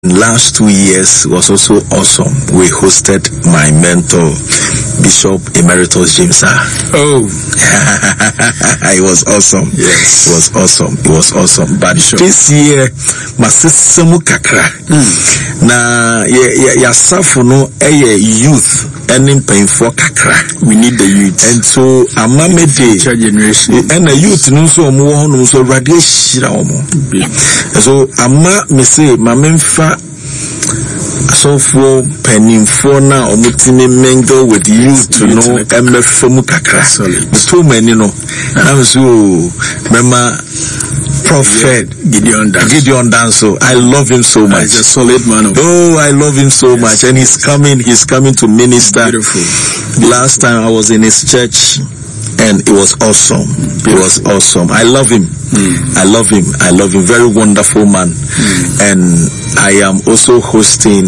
last 2 years was also awesome. We hosted my mentor, Bishop Emeritus James. Oh, it was awesome. Yes, it was awesome. It was awesome. But this year, masisemu kakra. Na ya safu no youth and painful kakra. We need the youth. And so amame day future generation. And the youth no so omo no so radiation omo. So ama me say mamemfa so for pennyfo na omutimi mingle with youth to know emefemu kakra. Too many no. I'm so mema Prophet Gideon Danso. I love him so much. He's a solid man. I love him so much. And he's coming to minister. Beautiful. Last time I was in his church and it was awesome. Beautiful. It was awesome. I love him. I love him. Very wonderful man. And I am also hosting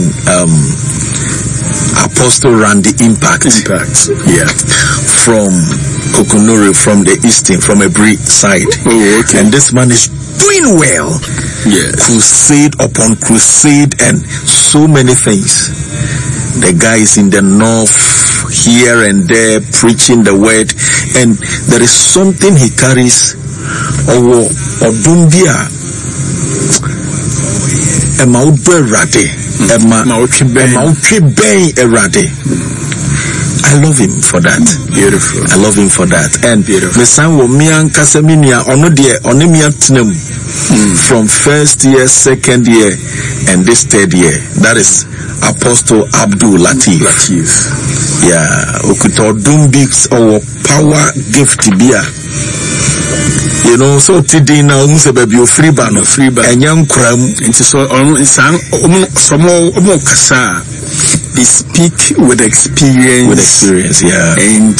Apostle Randy Impact. Yeah. From Kokonori, from the eastern, from a Ebri side. Oh, okay. And this man is doing well. Yes. Crusade upon crusade and so many things. The guy is in the north, here and there, preaching the word. And there is something he carries. Odumbia. I love him for that. Beautiful. I love him for that. And the son will me and Casaminia from first year, second year, and this third year. That is Apostle Abdul Latif. Yeah, Okuto Dumbix or power gift bia. You know, so today now baby free ban and young cram into so some kasa. They speak with experience. Yeah. And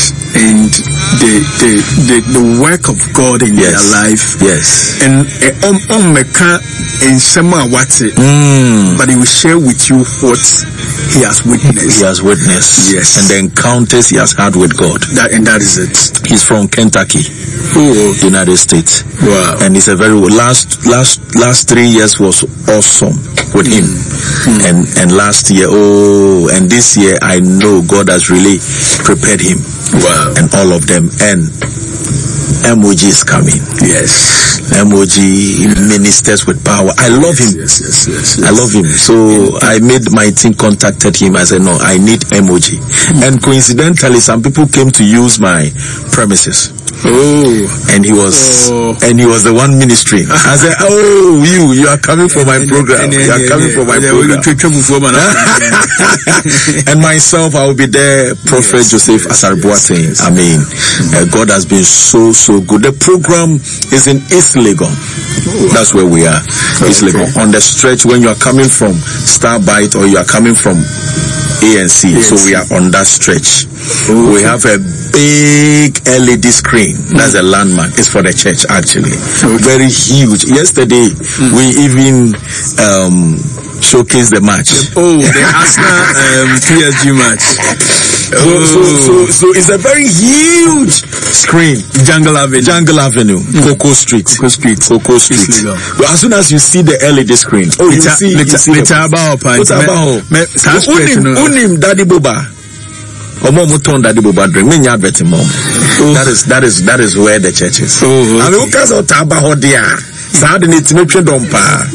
the work of God in their life. Yes. And in summer but he will share with you what he has witnessed. Yes. And the encounters he has had with God. That is it. He's from Kentucky. United States. Wow. And it's a very last 3 years was awesome with him. And last year, and this year I know God has really prepared him. Wow. And all of them. And MOG is coming. Yes. MOG ministers with power. I love him. Yes. I love him. So I made my team, contacted him. I said, no, I need MOG. And coincidentally, some people came to use my premises. And he was the one ministering. I said, you are coming for my program. You are coming for my program. And myself, I will be there, Prophet Joseph Asarbuate. I mean, God has been so good. The program is in East Legon. That's where we are. East Legon. On the stretch when you are coming from Starbite or you are coming from ANC. So we are on that stretch. We have a big LED screen. That's a landmark. It's for the church actually. Very huge. Yesterday we even showcase the match. The Arsenal PSG match. So it's a very huge screen. Jungle Avenue. Cocoa Street. But as soon as you see the LED screen, you see Unim Daddy Boba. Daddy Boba drink. That is where the church is. I mean, because of Taba Hodia. Sad in its nature dompa.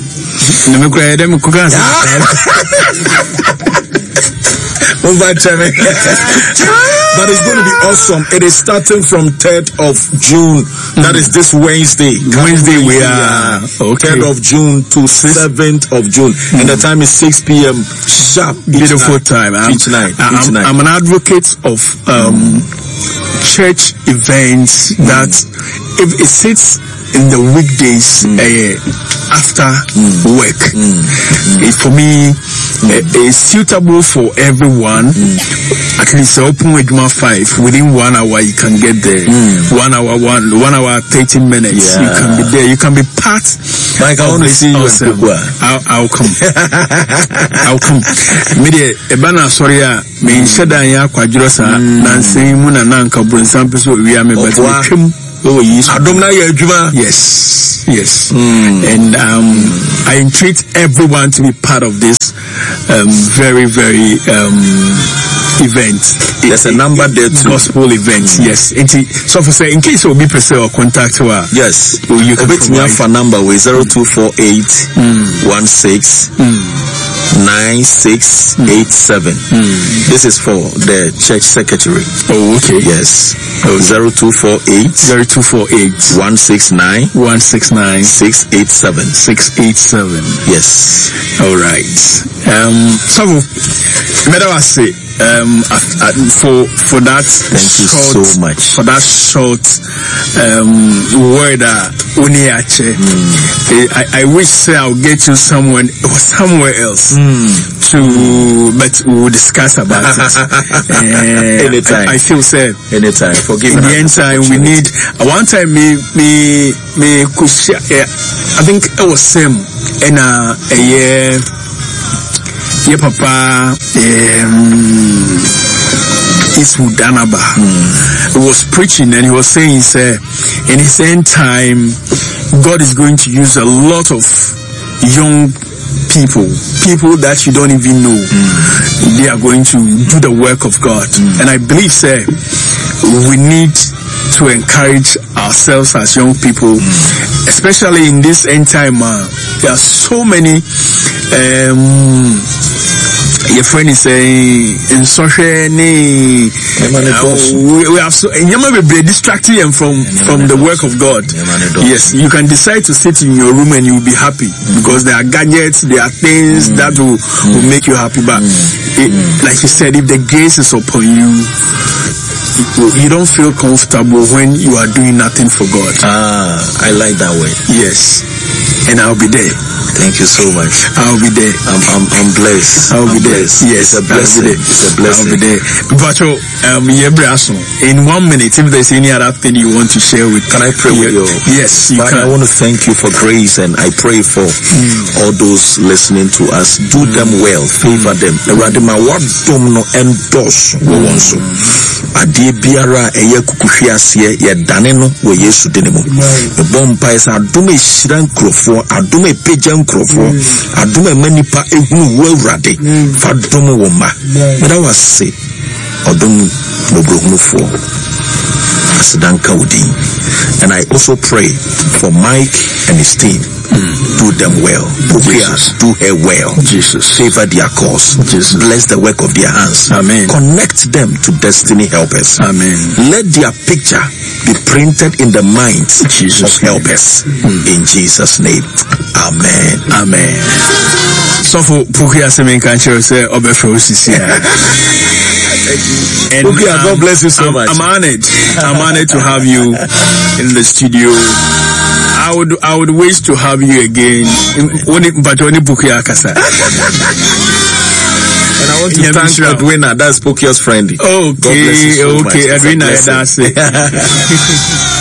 But it's going to be awesome. It is starting from 3rd of June. That is this Wednesday. We are 3rd of June to 7th of June. And the time is 6 p.m. sharp. Beautiful time. Each night. I'm an advocate of church events that if it sits in the weekdays after work. For me, it's suitable for everyone. At least open with 5 within 1 hour you can get there. 1 hour 30 minutes. You can be there. You can be part. Like I want to see you. I'll come. I'll come. Media ebana sorry me sheda ya kwaduro sa na nsem mu na nanka bronsan peso wi ame but Oh, yes. Adomna ye adwuma. Yes. And I entreat everyone to be part of this very, very event. There's a number there too. Gospel event. Yes. So for say, in case you will be present or contact her. Yes. You can provide for number with 0248 16 9687. This is for the church secretary. Oh, okay. Yes. 0248 169 687. Yes. All right. So, Madam, I say, for that. Thank you so much for that short word. I wish I'll get you somewhere else but we'll discuss about it. Anytime. I feel sad. Anytime. Forgive me. In the end time, we need. One time, me could share. I think it was Sam and a year. Yeah, Papa. Eastwood Danaba was preaching, and he was saying, in his end time, God is going to use a lot of young people that you don't even know. They are going to do the work of God. And I believe, we need to encourage ourselves as young people, especially in this end time. There are so many your friend is saying in social we have so be distracting them from the work of God. Yes, you can decide to sit in your room and you'll be happy because there are gadgets, there are things that will make you happy, but like you said, if the grace is upon you, you don't feel comfortable when you are doing nothing for God. I like that way. Yes. And I'll be there. Thank you so much. I'll be there. I'm blessed. I'll be there. Yes, it's a blessing. It's a blessing. I'll be there. But in 1 minute, if there's any other thing you want to share with, can I pray with you? Yes, you can. I want to thank you for grace, and I pray for all those listening to us. Do them well, favor them. Radima wadom no endorse wo wonso. Ade biara eye kukuhwe ase ye dane no wo Yesu denemo. E bompa isa adome hira nkrofo, adome peja nkrofo, adome manipa ehunu wo Awurade. Fa dom wo ma. Meda wase odom mobrohunufo. Asidanka udi. And I also pray for Mike and his team. Do them well. Do her well. Jesus. Favor their cause. Jesus. Bless the work of their hands. Amen. Connect them to destiny helpers. Amen. Let their picture be printed in the minds of helpers. In Jesus' name. Amen. Amen. So for Pukia Semen Kancho say Obefrosisia. And God bless you so much. I'm honored to have you in the studio. I would wish to have you again. But only Pukia Kasa. And I want to thank Edwina, that's Pukia's friend. Okay, God bless you so much. Edwina, that's it.